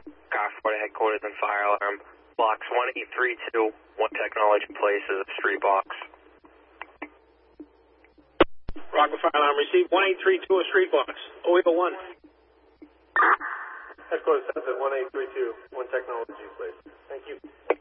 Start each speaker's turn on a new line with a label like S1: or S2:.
S1: Coxwood headquarters and fire alarm. Blocks 1832, one technology places, street box.
S2: Rockland fire alarm received 1832, a street box. OEO 1.
S3: Headquarters 7 1832, one technology place. Thank you.